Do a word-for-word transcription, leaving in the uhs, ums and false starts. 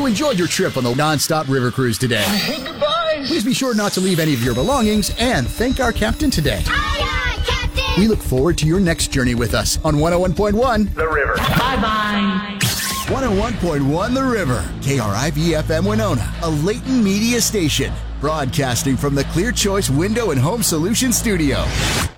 enjoyed your trip on the non-stop river cruise today. Please be sure not to leave any of your belongings and thank our captain today. Aye, aye, Captain! We look forward to your next journey with us on one oh one point one The River. Bye-bye. one oh one point one The River, K R I V F M Winona, a Leighton Media station, broadcasting from the Clear Choice Window and Home Solutions Studio.